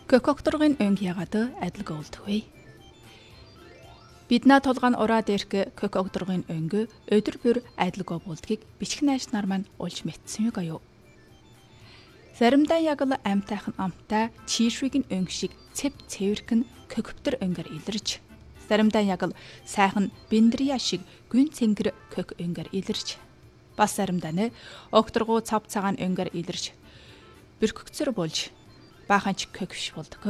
Кококторгийн өнг ягаад адилгүй болдог вэ? Биднаа толгойн ураад ирэх кококторгийн өнг өдөр бүр адилгүй болдгийг бичиг найш нар маань олж мэдсэн үг аюу. Заримдаа яг л амтайхан амтай чийшвигийн өнг шиг цэвэрхэн кокоптор өнгээр илэрч, заримдаа яг л сайхан биндрия шиг гүн цэнгэр кок өнгээр илэрч, бас заримдаа нэ окторгуу цав цагаан өнгээр илэрч бүркөгцөр болж баахан ч кокш болдог.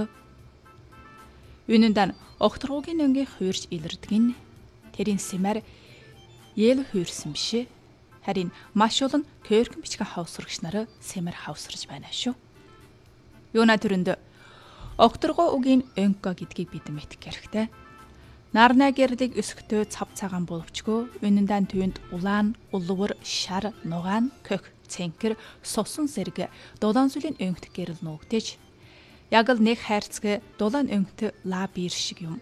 Үнэндээ окторгуугийн өнгийн хуурж илэрдэг нь тэрийн сэмэр ел хуурсан биш. Харин маш олон көөрхөн бичгэн хавсрагч нараа сэмэр хавсарж байна шүү. Юуна төрөнд окторгуу үгийн өнго гэдгийг бид мэдэх хэрэгтэй. Нарна гэрлийг өсгтөө цав цагаан боловчгүй үнэндээ түүнд улаан, улвар, шар, нугаан, кök, цэнкэр, сусан зэрэг дулаан зүлийн өнгөт гэрэл нуугдэж яг л нэг хайрцаг дулаан өнгөт лабир шиг юм.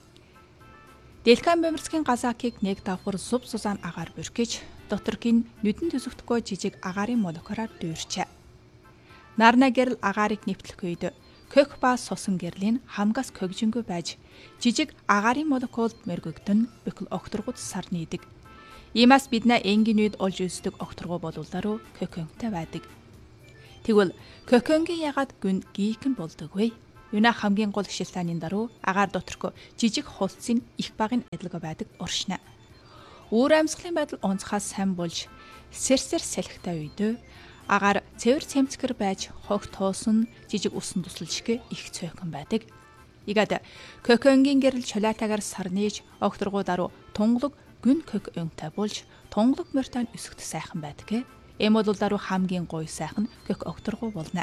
Дэлхэн бомирцгийн газаакийг нэг давхар сув сузаан агаар бүрхэж доторгийн нүдэн төсөвтгөө жижиг агаарын молекулаар дүүрчээ. Нарна гэрэл агаарыг нэвтлэх үед кök ба сусан гэрлийн хамгаас когжингүй байж жижиг агаарын молекул мөргөгдөн бүхэл окторгууд сарны идэг. Иймээс биднээ энгийн үед олж үздэг окторгуу болуулааруу көкөнтэй байдаг. Тэгвэл көкөнгийн ягаад гүн гийхэн болдог вэ? Юуна хамгийн гол шилтааны даруй агаар доторх жижиг хулцын их багын адилга байдаг уршна. Өөр амьсгалын байдал онцгоос сайн болж сэрсэр салхитай үед агаар цэвэр цэмцгэр байж хогт туусан жижиг усан туслал шиг их цөөхөн байдаг. Игад көкөнгийн гэрэл чулаатагаар сарниж окторгуу даруй тунгалаг гүн кök өнтэй болж тунгалаг морьтойн өсгөх сайхан байдаг. Эм бол даруй хамгийн гоё сайхан кök окторгуу болно.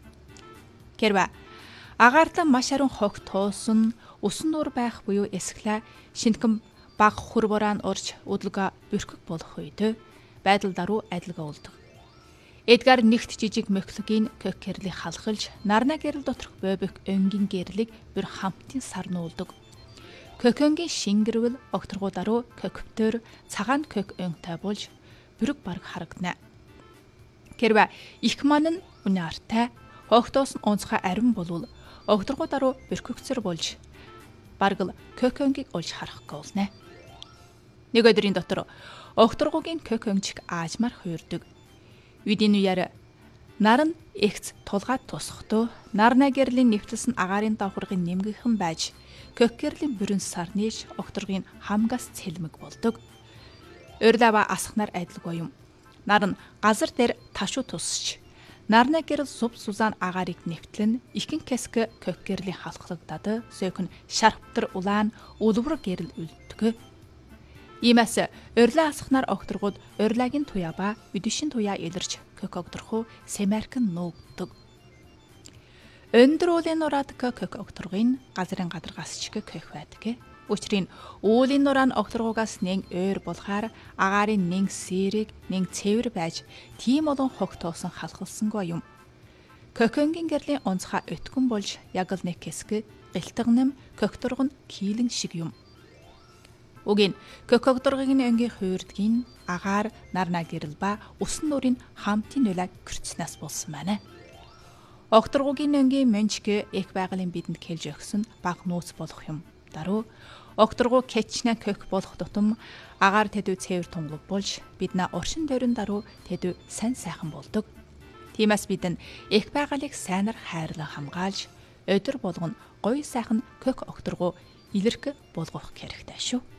Гэрва агаартай маш харин хогт туусан усан нуур байх буюу эсглэ шинтгэн баг хур борaan урж өдлөгө бүрхэг болох үед байдал даруй адилга болдог. Эдгээр нэгт жижиг мөхлөгийн кök гэрлийг халахлж нарна гэрэл доторх бобик өнгийн гэрлийг бүр хамтын сарнуулдаг. Көкөнгийн шингэрвэл окторгуу даруй кокптөр цагаан кök өнтэй болж бүрэг бараг харагдана. Гэрва их маань үнэ артай хогтоос нь онцгой арим болвол окторгуу даруй бүркөгцөр болж бараг л көкөнгийг олж харахгүй болно. Нэг өдрийн дотор окторгуугийн көкөнчиг аажмаар хуурдаг. Үдийн үеэр нар нь эгц тулгаад тусахдоо нарна гэрлийн нэвтэлсэн агаарын давхаргын нэмгийнхэн байж кök гэрлийн бүрэн сарниж окторгийн хамгаас цэлмэг болдог. Урьлава асхнаар адилгүй юм. Нар нь газар дээр ташуу тусч нарна гэрэл сув сузаан агаарыг нэвтлэн ихэнх хэсэг кök гэрлийн халахлагдаад сөөхн шарптар улаан улвар гэрэл үлддэг. Иймээс урьлаа асхнаар окторгууд урьлагийн туяа ба өдөршин туяа илэрч кök окторхуу сэмэрхэн нуугддаг. Өндөр уулын нураад кök окторгын газрын гадаргаас ч кök байдаг. Учрын уулын нураа окторгуугаас нэг ойр булахаар агаарын нэг сэрэг нэг цэвэр байж тийм олон хогтоосон халахлсангүй юм. Көкөнгийн гэрлийн онцгой өтгөн болж яг л нэг хэсэг гилтгнэм кокторгон кийлэн шиг юм. Угийн кокторгийн өнгийн хуурдгийн агаар нарна гэрэл ба усан нуурын хамтын нулаг гэрцнээс болсон байна. Окторгуугийн өнгийн мөнчг их байгалийн бидэнд хэлж өгсөн баг нууц болох юм. Даруй окторгуу кечнэ кök болох тутам агаар тэдүү цэвэр тунгалаг болж биднээ уршин дөрөн даруй тэдүү сайн сайхан болдог. Тиймээс бид нь их байгалыг сайнаар хайрлан хамгаалж өдөр болгон гоё сайхан кök окторгуу илэрх болгох хэрэгтэй шүү.